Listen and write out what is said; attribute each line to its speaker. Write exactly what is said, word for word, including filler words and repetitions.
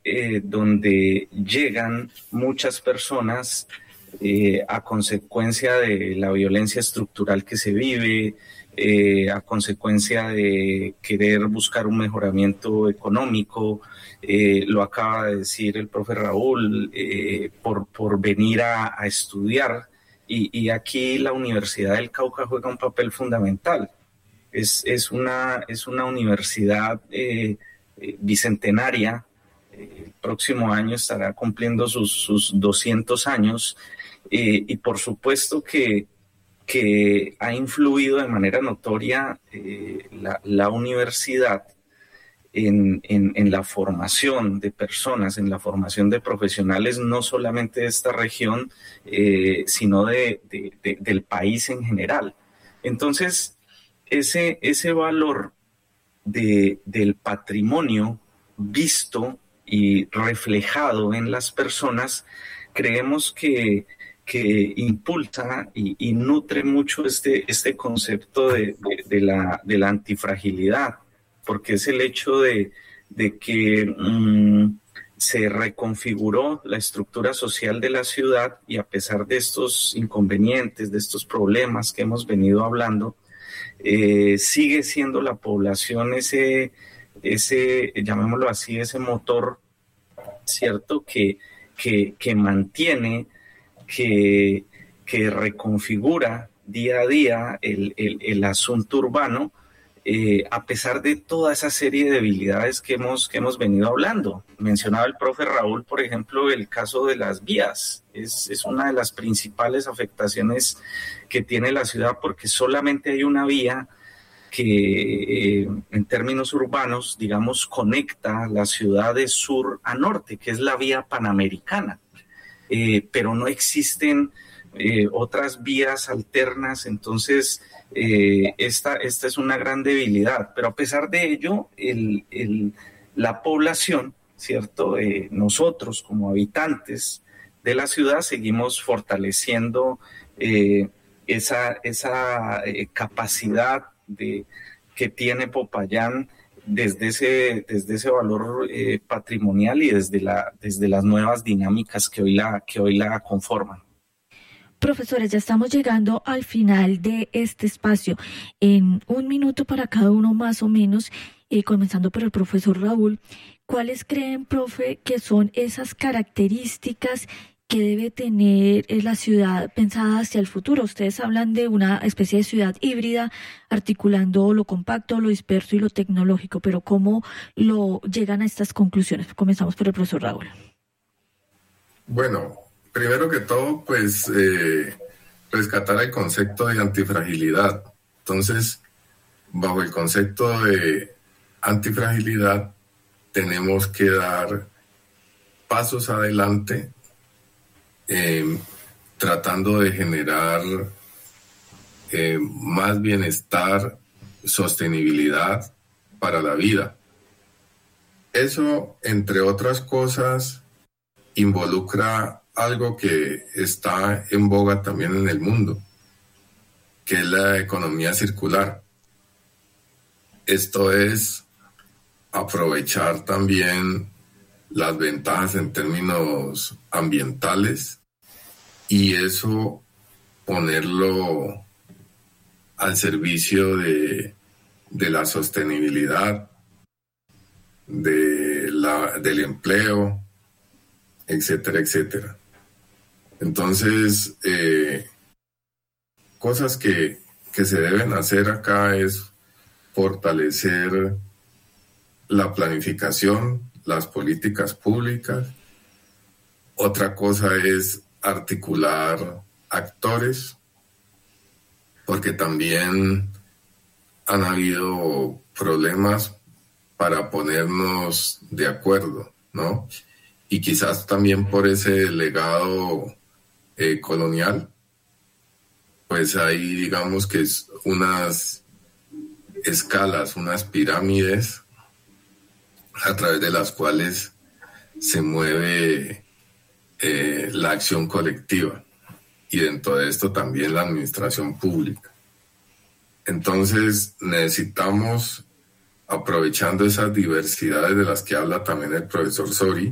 Speaker 1: eh, donde llegan muchas personas eh, a consecuencia de la violencia estructural que se vive, eh, a consecuencia de querer buscar un mejoramiento económico, eh, lo acaba de decir el profe Raúl, eh, por, por venir a, a estudiar, y, y aquí la Universidad del Cauca juega un papel fundamental. Es, es, una, es una universidad eh, eh, bicentenaria. El próximo año estará cumpliendo sus, sus doscientos años, eh, y por supuesto que, que ha influido de manera notoria eh, la, la universidad en, en, en la formación de personas, en la formación de profesionales, no solamente de esta región, eh, sino de, de, de, del país en general. Entonces, ese, ese valor de, del patrimonio visto y reflejado en las personas, creemos que, que impulsa y, y nutre mucho este, este concepto de, de, de, la, de la antifragilidad, porque es el hecho de, de que mmm, se reconfiguró la estructura social de la ciudad, y a pesar de estos inconvenientes, de estos problemas que hemos venido hablando, eh, sigue siendo la población ese, ese, llamémoslo así, ese motor, ¿cierto?, que, que, que mantiene, que, que reconfigura día a día el, el, el asunto urbano, eh, a pesar de toda esa serie de debilidades que hemos, que hemos venido hablando. Mencionaba el profe Raúl, por ejemplo, el caso de las vías. Es, es una de las principales afectaciones que tiene la ciudad, porque solamente hay una vía que eh, en términos urbanos, digamos, conecta la ciudad de sur a norte, que es la vía panamericana, eh, pero no existen eh, otras vías alternas. Entonces eh, esta, esta es una gran debilidad, pero a pesar de ello, el, el, la población, ¿cierto? Eh, nosotros como habitantes de la ciudad seguimos fortaleciendo eh, esa, esa eh, capacidad de, que tiene Popayán desde ese, desde ese valor eh, patrimonial y desde, la, desde las nuevas dinámicas que hoy la, que hoy la conforman.
Speaker 2: Profesores, ya estamos llegando al final de este espacio. En un minuto para cada uno más o menos, eh, comenzando por el profesor Raúl, ¿cuáles creen, profe, que son esas características que debe tener la ciudad pensada hacia el futuro? Ustedes hablan de una especie de ciudad híbrida, articulando lo compacto, lo disperso y lo tecnológico, pero ¿cómo lo llegan a estas conclusiones? Comenzamos por el profesor Raúl.
Speaker 3: Bueno, primero que todo, pues eh, rescatar el concepto de antifragilidad. Entonces, bajo el concepto de antifragilidad, tenemos que dar pasos adelante, eh, tratando de generar eh, más bienestar, sostenibilidad para la vida. Eso, entre otras cosas, involucra algo que está en boga también en el mundo, que es la economía circular. Esto es aprovechar también las ventajas en términos ambientales y eso ponerlo al servicio de, de la sostenibilidad, de la, del empleo, etcétera, etcétera. Entonces, eh, cosas que, que se deben hacer acá es fortalecer la planificación, las políticas públicas. Otra cosa es articular actores, porque también han habido problemas para ponernos de acuerdo, ¿no? Y quizás también por ese legado eh, colonial, pues hay, digamos que es unas escalas, unas pirámides a través de las cuales se mueve eh, la acción colectiva y dentro de esto también la administración pública. Entonces necesitamos, aprovechando esas diversidades de las que habla también el profesor Sori,